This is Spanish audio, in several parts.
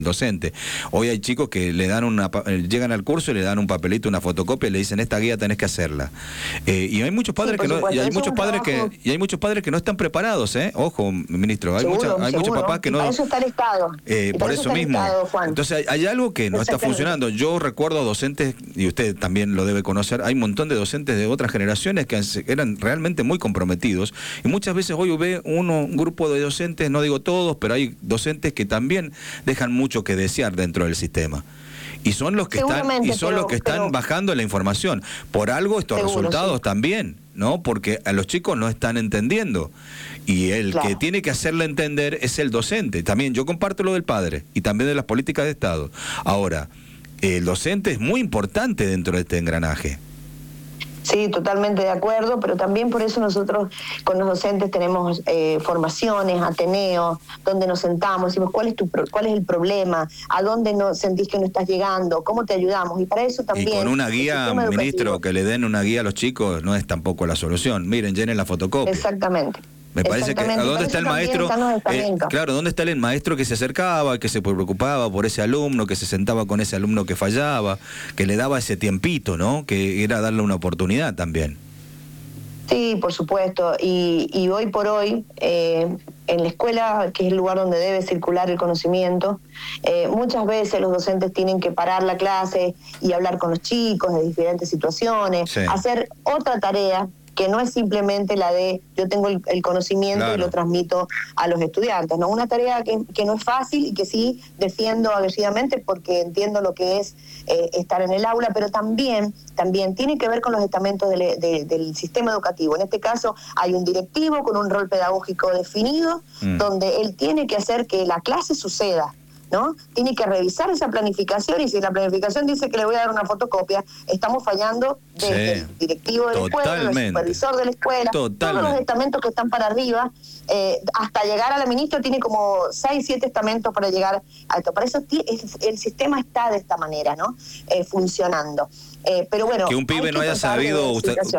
docente. Hoy hay chicos que le dan llegan al curso y le dan un papelito, una fotocopia y le dicen esta guía tenés que hacerla. Y hay muchos padres hay muchos padres que no están preparados, ojo, ministro, hay muchos papás que no. Para eso está el Estado. Por eso mismo. Entonces hay algo que no está funcionando. Yo recuerdo docentes, y usted también lo debe conocer, hay un montón de docentes de otras generaciones que eran realmente muy comprometidos, y muchas veces hoy ve un grupo de docentes, no digo todos, pero hay docentes que también dejan mucho que desear dentro del sistema. Y son los que están bajando la información. Por algo estos resultados también, ¿no? Porque a los chicos no están entendiendo. Y el que tiene que hacerle entender es el docente. También yo comparto lo del padre y también de las políticas de Estado. Ahora, el docente es muy importante dentro de este engranaje. Sí, totalmente de acuerdo, pero también por eso nosotros con los docentes tenemos formaciones, ateneos, donde nos sentamos, decimos cuál es el problema, a dónde no sentís que no estás llegando, cómo te ayudamos, y para eso también... Y con una guía, ministro, que le den una guía a los chicos no es tampoco la solución. Miren, llenen la fotocopia. Exactamente. Me parece que ¿dónde está el maestro? Claro, ¿dónde está el maestro que se acercaba, que se preocupaba por ese alumno, que se sentaba con ese alumno que fallaba, que le daba ese tiempito, ¿no? Que era darle una oportunidad también. Sí, por supuesto. Y hoy por hoy, en la escuela, que es el lugar donde debe circular el conocimiento, muchas veces los docentes tienen que parar la clase y hablar con los chicos de diferentes situaciones, hacer otra tarea que no es simplemente la de yo tengo el conocimiento y lo transmito a los estudiantes, ¿no? Una tarea que no es fácil y que sí defiendo agresivamente porque entiendo lo que es estar en el aula, pero también tiene que ver con los estamentos del sistema educativo. En este caso hay un directivo con un rol pedagógico definido, donde él tiene que hacer que la clase suceda, ¿no? Tiene que revisar esa planificación, y si la planificación dice que le voy a dar una fotocopia, estamos fallando desde el directivo de la escuela, el supervisor de la escuela, todos los estamentos que están para arriba, hasta llegar a la ministra tiene como 6, 7 estamentos para llegar a esto. Para eso el sistema está de esta manera, ¿no? Funcionando. Pero bueno, que un pibe no haya sabido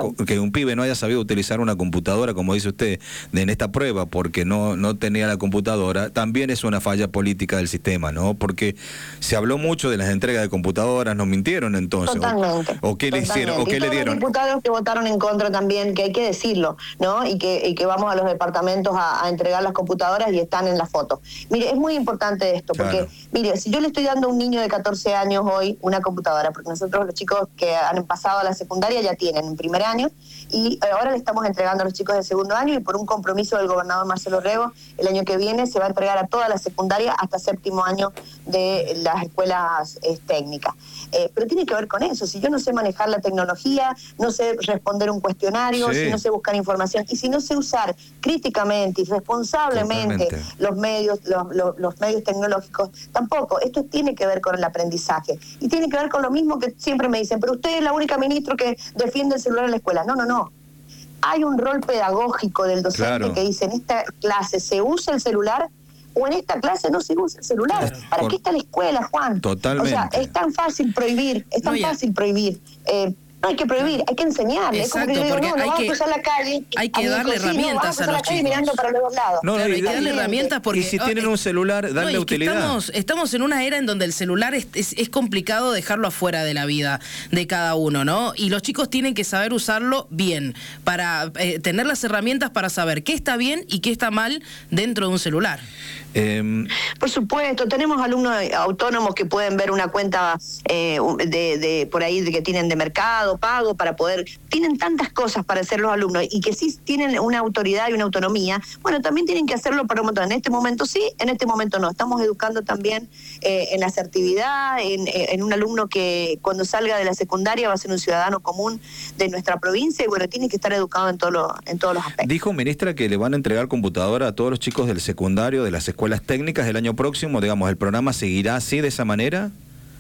utilizar una computadora, como dice usted, en esta prueba, porque no tenía la computadora, también es una falla política del sistema, ¿no? Porque se habló mucho de las entregas de computadoras, nos mintieron entonces. Totalmente. ¿O qué le hicieron? ¿O qué le dieron? Los diputados que votaron en contra también, que hay que decirlo, ¿no? Y que vamos a los departamentos a entregar las computadoras y están en la foto. Mire, es muy importante esto, porque, mire, si yo le estoy dando a un niño de 14 años hoy una computadora, porque nosotros los chicos que han pasado a la secundaria ya tienen en primer año, y ahora le estamos entregando a los chicos de segundo año, y por un compromiso del gobernador Marcelo Rego, el año que viene se va a entregar a toda la secundaria hasta séptimo año de las escuelas técnicas. Pero tiene que ver con eso. Si yo no sé manejar la tecnología, no sé responder un cuestionario, si no sé buscar información, y si no sé usar críticamente y responsablemente los medios tecnológicos, tampoco. Esto tiene que ver con el aprendizaje. Y tiene que ver con lo mismo que siempre me dicen, pero usted es la única ministra que defiende el celular en la escuela. No. Hay un rol pedagógico del docente que dice, en esta clase se usa el celular, o en esta clase no se usa el celular. ¿Para qué está la escuela, Juan? Totalmente. O sea, es tan fácil prohibir, no hay que prohibir, hay que enseñarle. Exacto, es como que yo digo, porque vamos a cruzar la calle. Hay que darle herramientas a los chicos. Mirando para los dos lados. Hay que darle herramientas porque... Y si tienen un celular, darle utilidad. Estamos en una era en donde el celular es complicado dejarlo afuera de la vida de cada uno, ¿no? Y los chicos tienen que saber usarlo bien, para tener las herramientas para saber qué está bien y qué está mal dentro de un celular. Por supuesto, tenemos alumnos autónomos que pueden ver una cuenta de por ahí que tienen de mercado pago para poder, tienen tantas cosas para hacer los alumnos y que sí tienen una autoridad y una autonomía. Bueno, también tienen que hacerlo para un montón. En este momento sí, en este momento no. Estamos educando también en la asertividad, en un alumno que cuando salga de la secundaria va a ser un ciudadano común de nuestra provincia, y bueno, tiene que estar educado en todos los aspectos. Dijo, ministra, que le van a entregar computadora a todos los chicos del secundario, de las escuelas técnicas del año próximo. Digamos, ¿el programa seguirá así, de esa manera?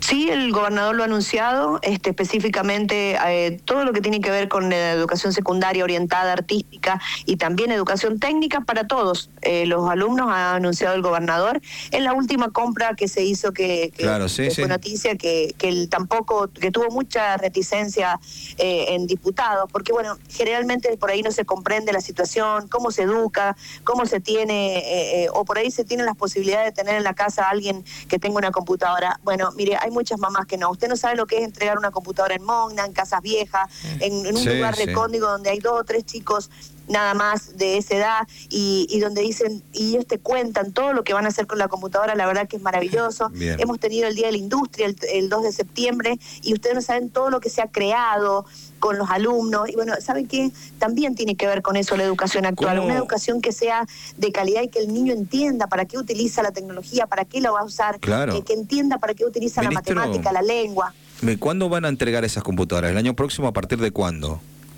Sí, el gobernador lo ha anunciado, específicamente todo lo que tiene que ver con la educación secundaria orientada, artística y también educación técnica para todos. Los alumnos ha anunciado el gobernador en la última compra que se hizo, que fue noticia, que él tampoco, que tuvo mucha reticencia en diputados, porque bueno, generalmente por ahí no se comprende la situación, cómo se educa, cómo se tiene, o por ahí se tienen las posibilidades de tener en la casa a alguien que tenga una computadora. Bueno, mire, hay muchas mamás que no. Usted no sabe lo que es entregar una computadora en Mogna, en casas viejas, en un lugar recóndito donde hay 2 o 3 chicos nada más de esa edad y donde dicen, y ellos te cuentan todo lo que van a hacer con la computadora. La verdad que es maravilloso. Bien. Hemos tenido el Día de la Industria el 2 de septiembre y ustedes no saben todo lo que se ha creado con los alumnos. Y bueno, ¿saben qué? También tiene que ver con eso la educación actual. ¿Cómo? Una educación que sea de calidad y que el niño entienda para qué utiliza la tecnología, para qué la va a usar, Claro. que entienda para qué utiliza Ministro, la matemática, la lengua. ¿Cuándo van a entregar esas computadoras? ¿El año próximo? ¿A partir de cuándo?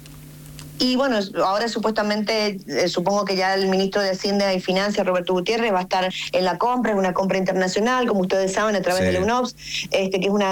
Y bueno, ahora supuestamente, supongo que ya el ministro de Hacienda y Finanzas, Roberto Gutiérrez, va a estar en la compra, es una compra internacional, como ustedes saben, a través de la UNOPS, que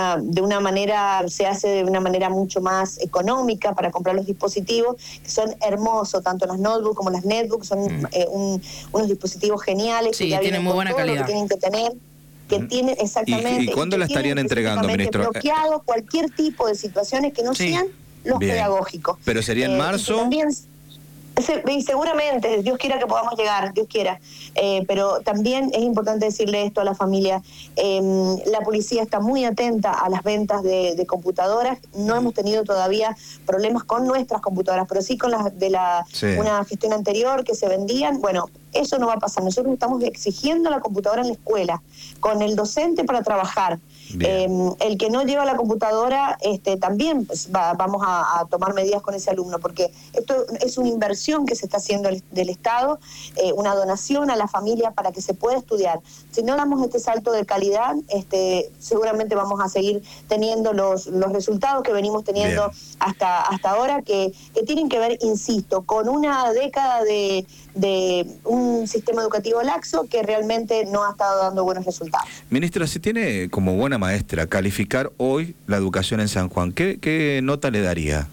es se hace de una manera mucho más económica para comprar los dispositivos, que son hermosos, tanto las notebooks como las netbooks, son unos dispositivos geniales. Sí, que ya tienen muy buena calidad. Lo que tienen que tener. Que tienen exactamente. ¿Y cuándo la estarían entregando, ministro? Bloqueado cualquier tipo de situaciones que no sean los pedagógicos. ¿Pero sería en marzo? También, y seguramente, Dios quiera que podamos llegar, Dios quiera. Pero también es importante decirle esto a la familia. La policía está muy atenta a las ventas de computadoras. No hemos tenido todavía problemas con nuestras computadoras, pero sí con las de una gestión anterior que se vendían. Bueno, eso no va a pasar. Nosotros estamos exigiendo la computadora en la escuela, con el docente para trabajar. El que no lleva la computadora también pues, vamos a tomar medidas con ese alumno, porque esto es una inversión que se está haciendo del Estado, una donación a la familia para que se pueda estudiar. Si no damos este salto de calidad, seguramente vamos a seguir teniendo los resultados que venimos teniendo hasta ahora, que tienen que ver, insisto, con una década de un sistema educativo laxo que realmente no ha estado dando buenos resultados. Ministra, si tiene como buena maestra calificar hoy la educación en San Juan, ¿qué nota le daría?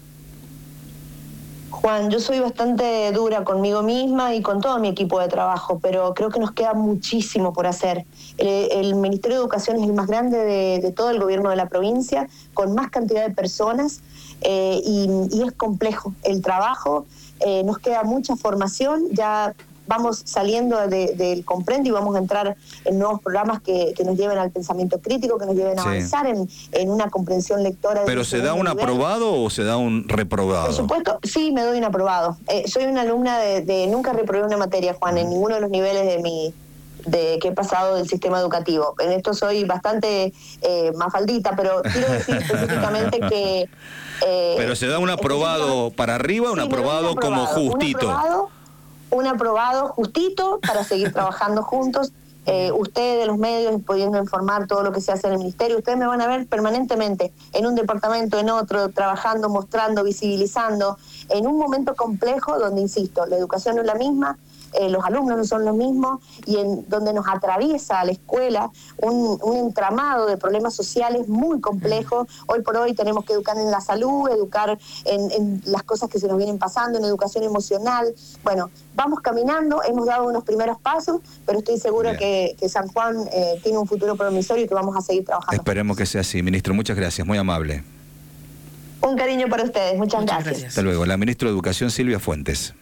Juan, yo soy bastante dura conmigo misma y con todo mi equipo de trabajo, pero creo que nos queda muchísimo por hacer. El Ministerio de Educación es el más grande de todo el gobierno de la provincia, con más cantidad de personas, y es complejo el trabajo. Nos queda mucha formación, ya vamos saliendo del Comprende y vamos a entrar en nuevos programas que nos lleven al pensamiento crítico, que nos lleven a avanzar en una comprensión lectora. ¿Pero se da un aprobado o se da un reprobado? Por supuesto, sí, me doy un aprobado. Soy una alumna nunca reprobé una materia, Juan, en ninguno de los niveles que he pasado del sistema educativo. En esto soy bastante mafaldita, pero quiero decir específicamente que... ¿Pero se da un aprobado para arriba o un aprobado como justito? Un aprobado justito para seguir trabajando juntos. Ustedes de los medios pudiendo informar todo lo que se hace en el ministerio, ustedes me van a ver permanentemente en un departamento, en otro, trabajando, mostrando, visibilizando, en un momento complejo donde, insisto, la educación no es la misma, los alumnos no son los mismos, y en donde nos atraviesa a la escuela un entramado de problemas sociales muy complejos. Hoy por hoy tenemos que educar en la salud, educar en las cosas que se nos vienen pasando, en educación emocional. Bueno, vamos caminando, hemos dado unos primeros pasos, pero estoy segura que San Juan tiene un futuro promisorio y que vamos a seguir trabajando. Esperemos que sea así. Ministro, muchas gracias, muy amable. Un cariño para ustedes, muchas gracias. Hasta luego. La ministra de Educación, Silvia Fuentes.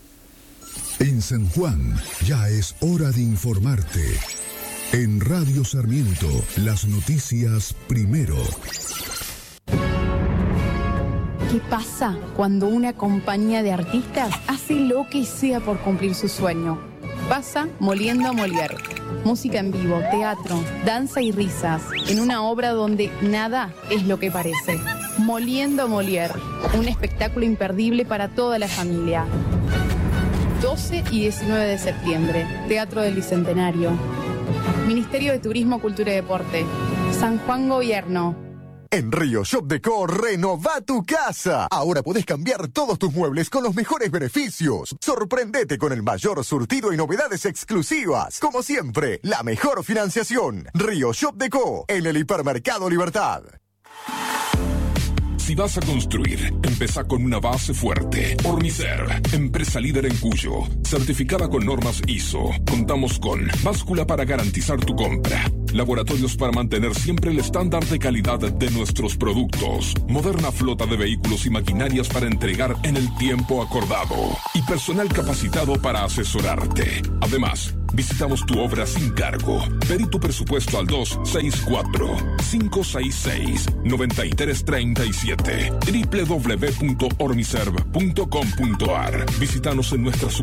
En San Juan ya es hora de informarte. En Radio Sarmiento, las noticias primero. ¿Qué pasa cuando una compañía de artistas hace lo que sea por cumplir su sueño? Pasa Moliendo a Molière. Música en vivo, teatro, danza y risas, en una obra donde nada es lo que parece. Moliendo a Molière, un espectáculo imperdible para toda la familia. 12 y 19 de septiembre, Teatro del Bicentenario. Ministerio de Turismo, Cultura y Deporte. San Juan Gobierno. En Río Shop Deco, renová tu casa. Ahora podés cambiar todos tus muebles con los mejores beneficios. Sorprendete con el mayor surtido y novedades exclusivas. Como siempre, la mejor financiación. Río Shop Deco, en el Hipermercado Libertad. Si vas a construir, empezá con una base fuerte. Ormiserv, empresa líder en Cuyo, certificada con normas ISO. Contamos con báscula para garantizar tu compra, laboratorios para mantener siempre el estándar de calidad de nuestros productos, moderna flota de vehículos y maquinarias para entregar en el tiempo acordado y personal capacitado para asesorarte. Además, visitamos tu obra sin cargo. Pedí tu presupuesto al 264-566-9337. www.ormiserv.com.ar. Visítanos en nuestras